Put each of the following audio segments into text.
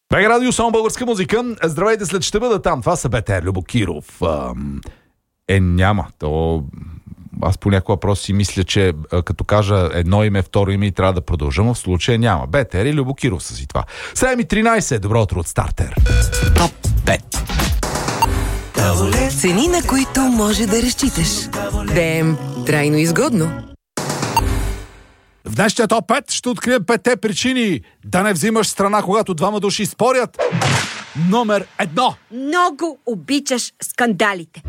БГ Радио, само българска музика. Здравейте, след ще бъда там. Това са БТР, Любо Киров. Няма. Аз по някой въпрос си мисля, че като кажа едно име, второ име и трябва да продължам. В случая няма. БТР и Любо Киров са си това. 7:13. Добро утро от Стартер. Топ 5. Цени, на които може да разчиташ. ДМ. Трайно изгодно. В днешния топ 5 ще открием 5 причини да не взимаш страна, когато двама души спорят. Номер 1. Много обичаш скандалите.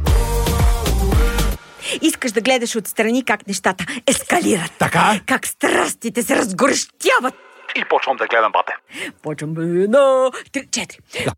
Искаш да гледаш отстрани как нещата ескалират. Така? Как страстите се разгорещяват. И почвам да гледам, бате. Почвам 1, 3, 4. Да.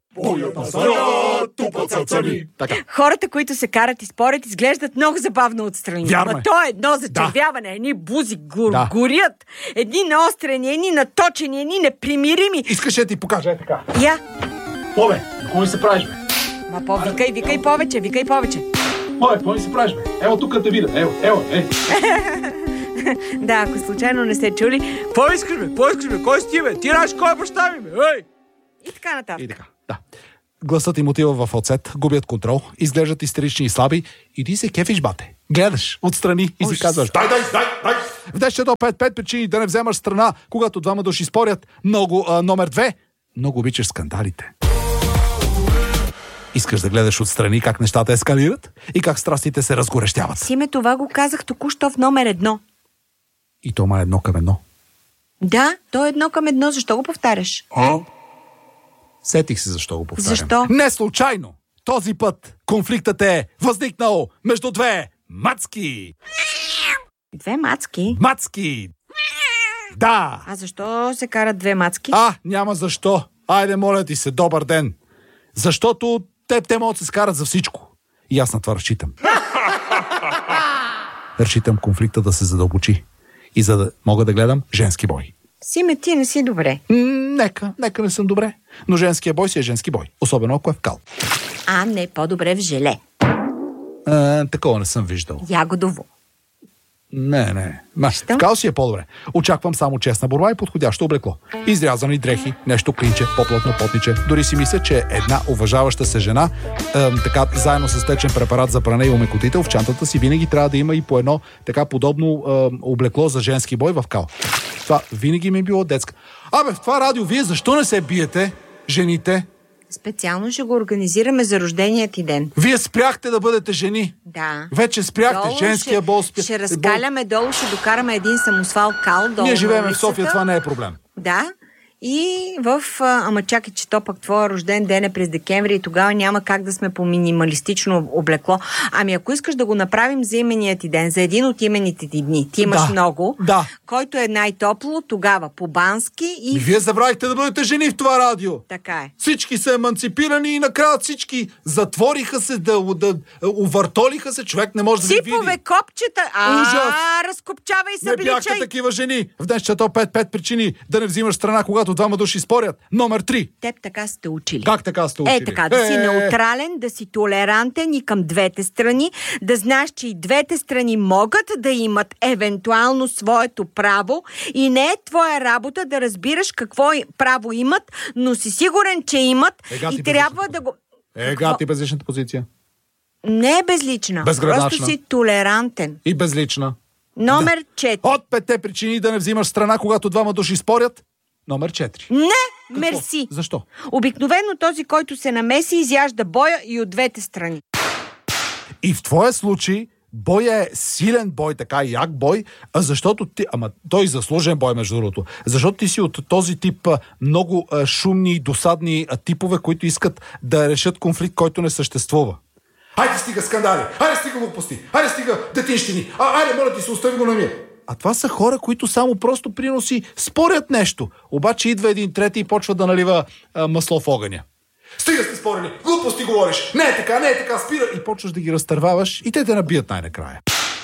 Така. Хората, които се карат и спорят, изглеждат много забавно отстрани. Вярно е. Ама то е едно зачервяване, едни бузи горят, едни наострени, едни наточени, едни непримирими. Искаш да ти покажа така. Я. Побе, какво ми се правиш, бе? Ма викай повече. Побе, какво ми се правиш, бе? Ево тук да те видя. Ево. Да, ако случайно не сте чули. Какво искаш, бе? Кой си ти, бе? Ти знаеш кой е баща ми, бе? Ей! И така нататък. И така, да. Гласът им отива в оцет, губят контрол, изглеждат истерични и слаби и ти се кефиш, бате. Гледаш отстрани и си казваш: дай! В днешното 5 причини да не вземаш страна, когато двама души спорят. Номер 2. Много обичаш скандалите. Искаш да гледаш отстрани как нещата ескалират и как страстите се разгорещяват. Симе, това го казах току-що в номер 1. И то ма 1:1. Да, то е 1:1. Защо го повтаряш? Сетих се защо го повтарям. Защо? Не случайно. Този път конфликтът е възникнал между две мацки. Две мацки? Мацки! Да! А защо се карат две мацки? Няма защо. Айде, моля ти се, добър ден. Защото те могат да се скарат за всичко. И аз на това разчитам. Разчитам конфликта да се задълбочи. И за да мога да гледам женски бой. Симе, ти не си добре. Нека не съм добре. Но женския бой си е женски бой. Особено ако е в кал. Не, по-добре в желе. Такова не съм виждал. Ягодово. Не. В кал си е по-добре. Очаквам само честна борба и подходящо облекло. Изрязани дрехи, нещо клинче, по-плътно потниче. Дори си мисля, че една уважаваща се жена, така заедно с течен препарат за пране и омекотител в чантата си винаги трябва да има и по едно така подобно облекло за женски бой в кал. Това винаги ми е било детска. В това радио вие защо не се биете, жените? Специално ще го организираме за рождения ти ден. Вие спряхте да бъдете жени. Да. Вече спряхте. Долу женския бол. Ще разкаляме долу, ще докараме един самосвал кал долу. Ние живеем в София, това не е проблем. Да. И ама чакай, че то пък твоя рожден ден е през декември и тогава няма как да сме по минималистично облекло. Ако искаш да го направим за имения ти ден, за един от имените ти дни, ти имаш много, който е най-топло, тогава по бански и... Вие забравихте да бъдете жени в това радио. Така е. Всички са еманципирани и накрая всички затвориха се, да увъртолиха се, човек не може да ви види. Ципове, копчета, разкопчавай се, не бяхте такива жени. В днешното 5 причини да не взимаш страна, когато двама души спорят. Номер 3. Теб така сте учили. Как така сте учили? Така, да си неутрален, да си толерантен и към двете страни, да знаеш, че и двете страни могат да имат евентуално своето право и не е твоя работа да разбираш какво право имат, но си сигурен, че имат и трябва да го... Ти безличната позиция. Не е безлична. Безгранична. Просто си толерантен. И безлична. Номер 4. От 5 причини да не взимаш страна, когато двама души спорят. Номер 4. Не, мерси. Защо? Обикновено този, който се намеси, изяжда боя и от двете страни. И в твоя случай боя е силен бой, така як бой, защото ти... той заслужен бой, между другото. Защото ти си от този тип много шумни и досадни типове, които искат да решат конфликт, който не съществува. Хайде стига скандали, хайде стига глупости, хайде стига детинщини, хайде моля ти се, остави го на мир. А това са хора, които само просто приноси спорят нещо. Обаче идва един трети и почва да налива масло в огъня. Стига сте спорили, глупости говориш, не е така, спира. И почваш да ги разтърваваш и те набият най-накрая.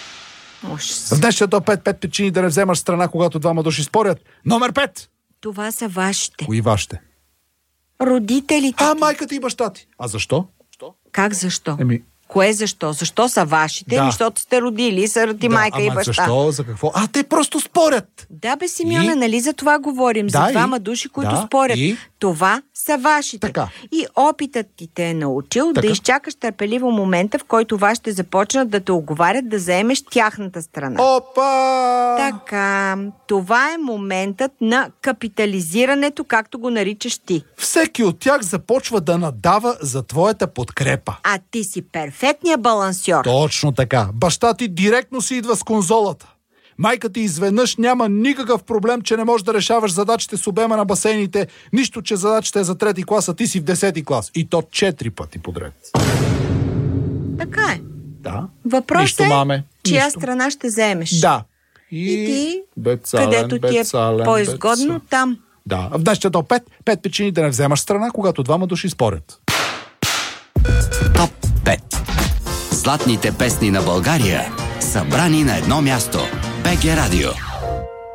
В днешното 5 причини да не вземаш страна, когато двама души спорят. Номер 5. Това са вашите. Кои вашите? Родителите. Майката и баща ти. А защо? Как защо? Кое защо? Защо са вашите? Да. Защото сте родили, са ти майка и баща. Защо? За какво? Те просто спорят. Да, бе, Симеона, нали за това говорим? За двама души, които спорят. Това са вашите. Така. И опитът ти те е научил да изчакаш търпеливо момента, в който вас ще започнат да те оговарят да заемеш тяхната страна. Опа! Така, това е моментът на капитализирането, както го наричаш ти. Всеки от тях започва да надава за твоята подкрепа. А ти си перфектният балансьор. Точно така. Баща ти директно си идва с конзолата. Майка ти изведнъж няма никакъв проблем, че не можеш да решаваш задачите с обема на басейните, нищо, че задачата е за 3-ти клас, а ти си в 10-ти клас. И то 4 пъти подред. Така е. Да. Въпросът е, маме, чия страна ще вземеш. Да. И ти, бецален, където ти е по-изгодно, там. Да. В днешния топ 5 причини да не вземаш страна, когато двама души спорят. Топ 5. Златните песни на България, събрани на едно място. БГ Радио.